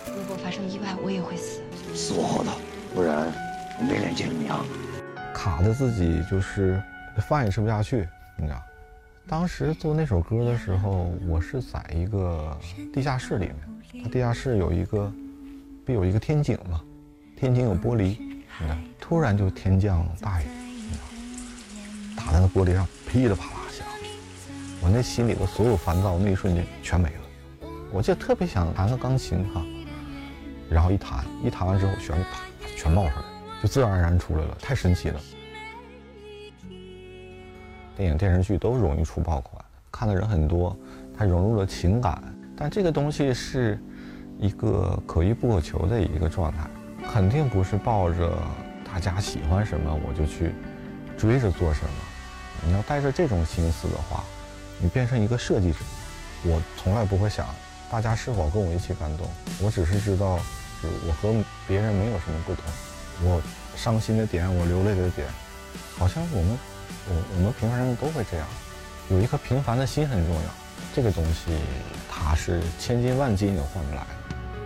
如果发生意外，我也会死。 死我后头，不然我没脸见你娘。 卡的自己就是饭也吃不下去，你知道。当时做那首歌的时候，我是在一个地下室里面，它地下室有一个天井嘛，天井有玻璃，你知道，突然就天降大雨，你知道，打在那玻璃上噼里啪啦响，我那心里的所有烦躁那一瞬间全没了。我就特别想弹个钢琴哈，然后一弹完之后旋律啪全冒出来，就自然而然出来了，太神奇了。电影电视剧都容易出爆款，看的人很多，它融入了情感，但这个东西是一个可遇不可求的一个状态，肯定不是抱着大家喜欢什么我就去追着做什么。你要带着这种心思的话，你变成一个设计者，我从来不会想大家是否跟我一起感动，我只是知道我和别人没有什么不同，我伤心的点，我流泪的点，好像我们平凡人都会这样，有一颗平凡的心很重要，这个东西它是千金万金也换不来的。